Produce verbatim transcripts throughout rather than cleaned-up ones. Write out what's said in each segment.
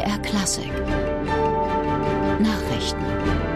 R Klassik Nachrichten.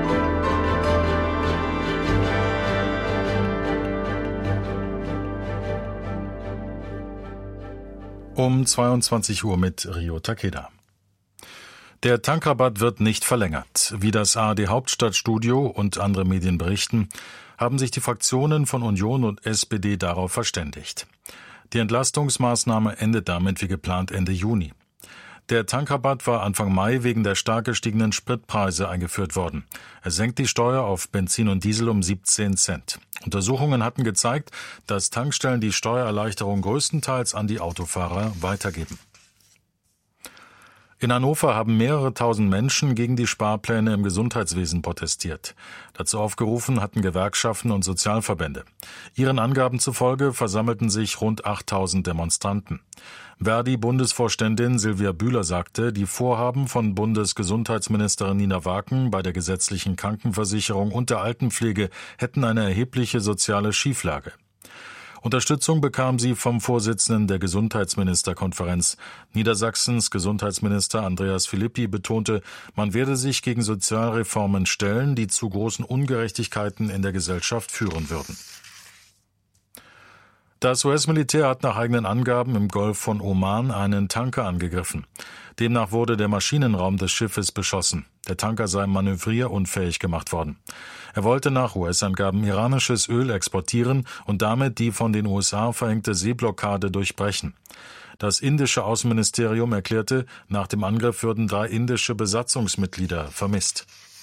Um zweiundzwanzig Uhr mit Rio Takeda. Der Tankrabatt wird nicht verlängert. Wie das A R D-Hauptstadtstudio und andere Medien berichten, haben sich die Fraktionen von Union und S P D darauf verständigt. Die Entlastungsmaßnahme endet damit wie geplant Ende Juni. Der Tankrabatt war Anfang Mai wegen der stark gestiegenen Spritpreise eingeführt worden. Er senkt die Steuer auf Benzin und Diesel um siebzehn Cent. Untersuchungen hatten gezeigt, dass Tankstellen die Steuererleichterung größtenteils an die Autofahrer weitergeben. In Hannover haben mehrere tausend Menschen gegen die Sparpläne im Gesundheitswesen protestiert. Dazu aufgerufen hatten Gewerkschaften und Sozialverbände. Ihren Angaben zufolge versammelten sich rund achttausend Demonstranten. Verdi-Bundesvorständin Silvia Bühler sagte, die Vorhaben von Bundesgesundheitsministerin Nina Waken bei der gesetzlichen Krankenversicherung und der Altenpflege hätten eine erhebliche soziale Schieflage. Unterstützung bekam sie vom Vorsitzenden der Gesundheitsministerkonferenz. Niedersachsens Gesundheitsminister Andreas Philippi betonte, man werde sich gegen Sozialreformen stellen, die zu großen Ungerechtigkeiten in der Gesellschaft führen würden. Das U S-Militär hat nach eigenen Angaben im Golf von Oman einen Tanker angegriffen. Demnach wurde der Maschinenraum des Schiffes beschossen. Der Tanker sei manövrierunfähig gemacht worden. Er wollte nach U S-Angaben iranisches Öl exportieren und damit die von den U S A verhängte Seeblockade durchbrechen. Das indische Außenministerium erklärte, nach dem Angriff würden drei indische Besatzungsmitglieder vermisst.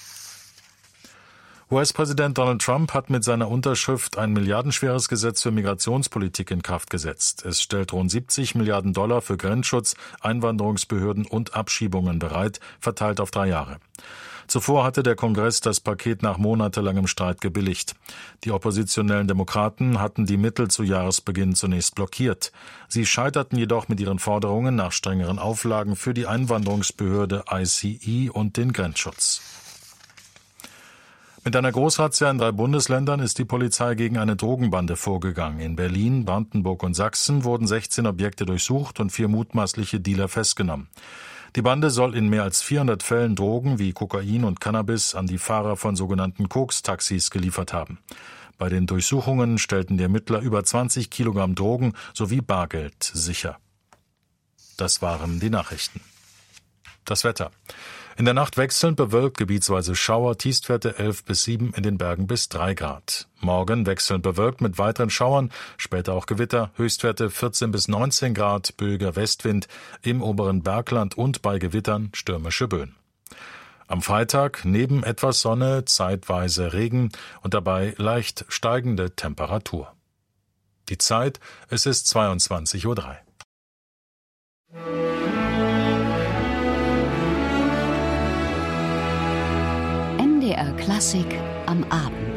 U S-Präsident Donald Trump hat mit seiner Unterschrift ein milliardenschweres Gesetz für Migrationspolitik in Kraft gesetzt. Es stellt rund siebzig Milliarden Dollar für Grenzschutz, Einwanderungsbehörden und Abschiebungen bereit, verteilt auf drei Jahre. Zuvor hatte der Kongress das Paket nach monatelangem Streit gebilligt. Die oppositionellen Demokraten hatten die Mittel zu Jahresbeginn zunächst blockiert. Sie scheiterten jedoch mit ihren Forderungen nach strengeren Auflagen für die Einwanderungsbehörde I C E und den Grenzschutz. Mit einer Großrazzia in drei Bundesländern ist die Polizei gegen eine Drogenbande vorgegangen. In Berlin, Brandenburg und Sachsen wurden sechzehn Objekte durchsucht und vier mutmaßliche Dealer festgenommen. Die Bande soll in mehr als vierhundert Fällen Drogen wie Kokain und Cannabis an die Fahrer von sogenannten Koks-Taxis geliefert haben. Bei den Durchsuchungen stellten die Ermittler über zwanzig Kilogramm Drogen sowie Bargeld sicher. Das waren die Nachrichten. Das Wetter. In der Nacht wechselnd bewölkt, gebietsweise Schauer, Tiefstwerte elf bis sieben, in den Bergen bis drei Grad. Morgen wechselnd bewölkt mit weiteren Schauern, später auch Gewitter, Höchstwerte vierzehn bis neunzehn Grad, böiger Westwind, im oberen Bergland und bei Gewittern stürmische Böen. Am Freitag neben etwas Sonne zeitweise Regen und dabei leicht steigende Temperatur. Die Zeit, es ist zweiundzwanzig Uhr drei. M D R Klassik am Abend.